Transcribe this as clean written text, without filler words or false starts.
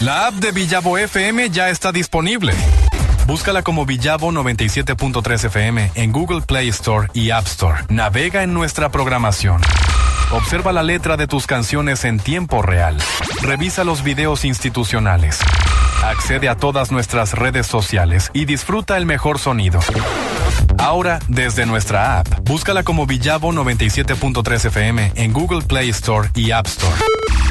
La app de Villavo FM ya está disponible. Búscala como Villavo 97.3 FM en Google Play Store y App Store. Navega en nuestra programación. Observa la letra de tus canciones en tiempo real. Revisa los videos institucionales. Accede a todas nuestras redes sociales y disfruta el mejor sonido. Ahora, desde nuestra app, búscala como Villavo 97.3 FM en Google Play Store y App Store.